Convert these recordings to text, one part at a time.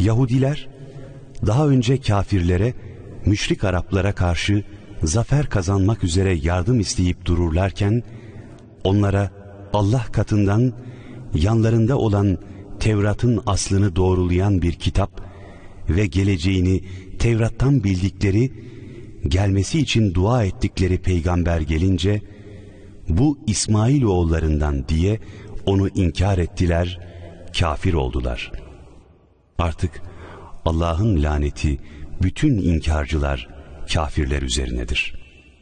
Yahudiler daha önce kafirlere, müşrik Araplara karşı zafer kazanmak üzere yardım isteyip dururlarken, onlara Allah katından yanlarında olan Tevrat'ın aslını doğrulayan bir kitap ve geleceğini Tevrat'tan bildikleri, gelmesi için dua ettikleri peygamber gelince, bu İsmailoğullarından diye onu inkar ettiler, kafir oldular. Artık Allah'ın laneti bütün inkarcılar, kafirler üzerinedir.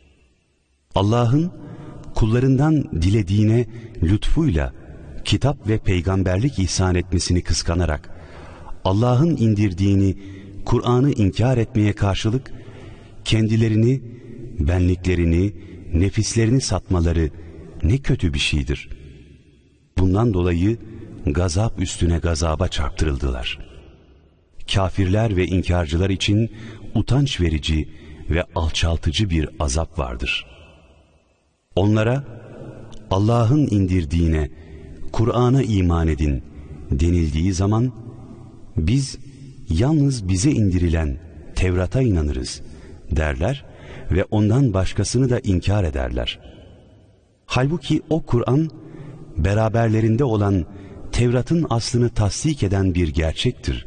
Allah'ın kullarından dilediğine lütfuyla kitap ve peygamberlik ihsan etmesini kıskanarak Allah'ın indirdiğini, Kur'an'ı inkar etmeye karşılık kendilerini, benliklerini, nefislerini satmaları ne kötü bir şeydir. Bundan dolayı gazap üstüne gazaba çarptırıldılar. Kafirler ve inkarcılar için utanç verici ve alçaltıcı bir azap vardır. Onlara Allah'ın indirdiğine, Kur'an'a iman edin denildiği zaman, biz yalnız bize indirilen Tevrat'a inanırız derler ve ondan başkasını da inkar ederler. Halbuki o Kur'an, beraberlerinde olan Tevrat'ın aslını tasdik eden bir gerçektir.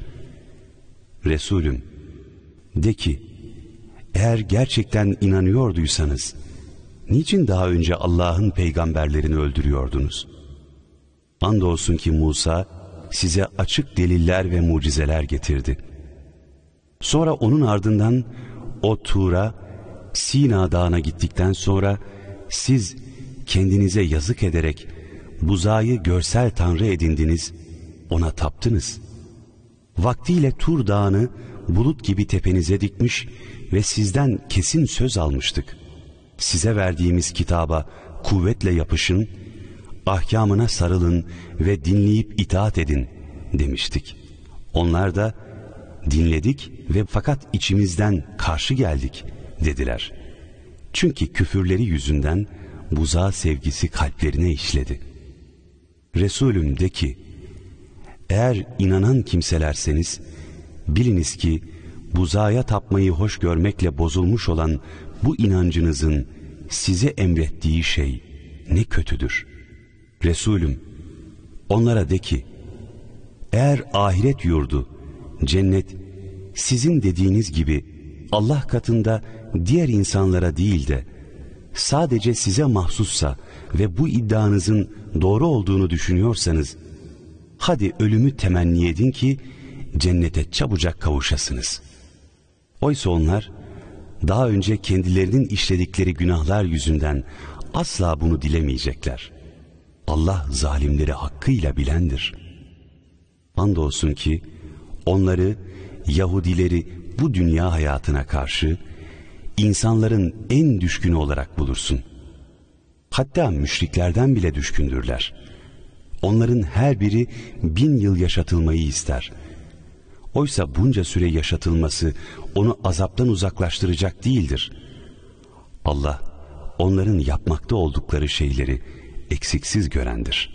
Resulüm, de ki, eğer gerçekten inanıyorduysanız, niçin daha önce Allah'ın peygamberlerini öldürüyordunuz? Andolsun ki Musa size açık deliller ve mucizeler getirdi. Sonra onun ardından o Tur'a, Sina Dağı'na gittikten sonra siz kendinize yazık ederek buzağı görsel tanrı edindiniz, ona taptınız. Vaktiyle Tur Dağı'nı bulut gibi tepenize dikmiş ve sizden kesin söz almıştık. Size verdiğimiz kitaba kuvvetle yapışın, ahkamına sarılın ve dinleyip itaat edin demiştik. Onlar da dinledik ve fakat içimizden karşı geldik dediler. Çünkü küfürleri yüzünden buzağı sevgisi kalplerine işledi. Resulüm, de ki, eğer inanan kimselerseniz biliniz ki buzağa tapmayı hoş görmekle bozulmuş olan bu inancınızın size emrettiği şey ne kötüdür. Resulüm, onlara de ki, eğer ahiret yurdu, cennet, sizin dediğiniz gibi Allah katında diğer insanlara değil de sadece size mahsussa ve bu iddianızın doğru olduğunu düşünüyorsanız, hadi ölümü temenni edin ki cennete çabucak kavuşasınız. Oysa onlar daha önce kendilerinin işledikleri günahlar yüzünden asla bunu dilemeyecekler. Allah zalimleri hakkıyla bilendir. Andolsun ki onları, Yahudileri bu dünya hayatına karşı insanların en düşkünü olarak bulursun. Hatta müşriklerden bile düşkündürler. Onların her biri 1000 yıl yaşatılmayı ister. Oysa bunca süre yaşatılması onu azaptan uzaklaştıracak değildir. Allah onların yapmakta oldukları şeyleri eksiksiz görendir.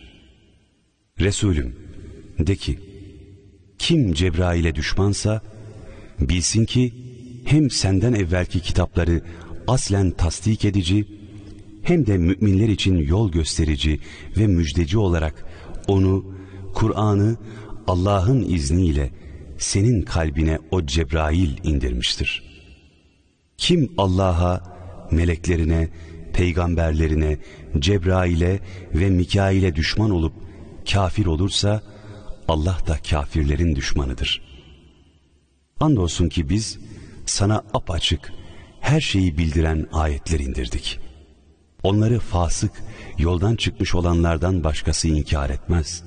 Resulüm, de ki, kim Cebrail'e düşmansa bilsin ki hem senden evvelki kitapları aslen tasdik edici, hem de müminler için yol gösterici ve müjdeci olarak onu, Kur'an'ı Allah'ın izniyle senin kalbine o Cebrail indirmiştir. Kim Allah'a, meleklerine, peygamberlerine, Cebrail'e ve Mikail'e düşman olup kafir olursa, Allah da kafirlerin düşmanıdır. Andolsun ki biz sana apaçık her şeyi bildiren ayetler indirdik. Onları fasık, yoldan çıkmış olanlardan başkası inkar etmez.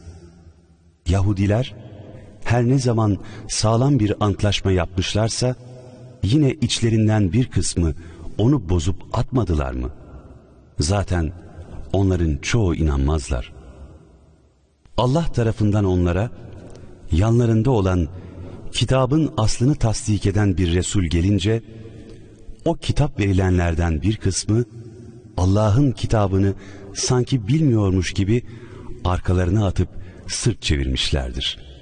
Yahudiler her ne zaman sağlam bir antlaşma yapmışlarsa, yine içlerinden bir kısmı onu bozup atmadılar mı? Zaten onların çoğu inanmazlar. Allah tarafından onlara yanlarında olan kitabın aslını tasdik eden bir Resul gelince, o kitap verilenlerden bir kısmı Allah'ın kitabını sanki bilmiyormuş gibi arkalarına atıp sırt çevirmişlerdir.